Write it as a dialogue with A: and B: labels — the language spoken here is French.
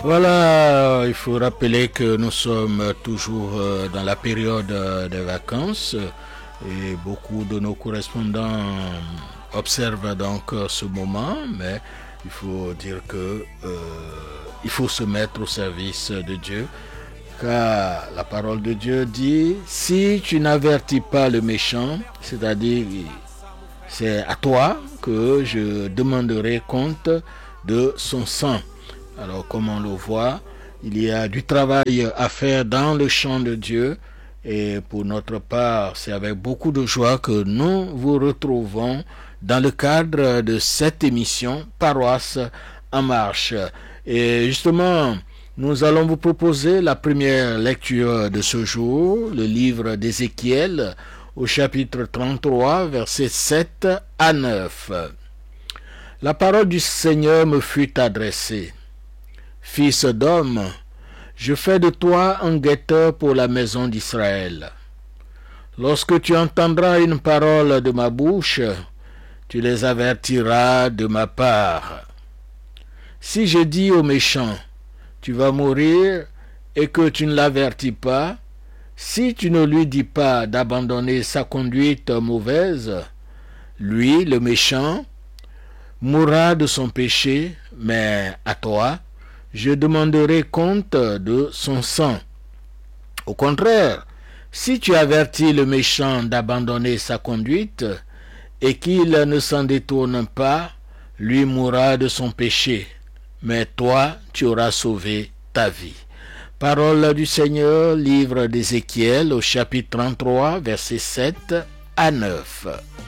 A: Voilà, il faut rappeler que nous sommes toujours dans la période des vacances et beaucoup de nos correspondants observent donc ce moment, mais il faut dire que il faut se mettre au service de Dieu, car la parole de Dieu dit, si tu n'avertis pas le méchant, c'est-à-dire c'est à toi que je demanderai compte de son sang. Alors, comme on le voit, il y a du travail à faire dans le champ de Dieu. Et pour notre part, c'est avec beaucoup de joie que nous vous retrouvons dans le cadre de cette émission Paroisse en marche. Et justement, nous allons vous proposer la première lecture de ce jour, le livre d'Ézéchiel, au chapitre 33, versets 7 à 9. La parole du Seigneur me fut adressée. Fils d'homme, je fais de toi un guetteur pour la maison d'Israël. Lorsque tu entendras une parole de ma bouche, tu les avertiras de ma part. Si je dis au méchant, tu vas mourir, et que tu ne l'avertis pas, si tu ne lui dis pas d'abandonner sa conduite mauvaise, lui, le méchant, mourra de son péché, mais à toi, je demanderai compte de son sang. Au contraire, si tu avertis le méchant d'abandonner sa conduite et qu'il ne s'en détourne pas, lui mourra de son péché, mais toi, tu auras sauvé ta vie. Parole du Seigneur, livre d'Ézéchiel au chapitre 33, versets 7 à 9.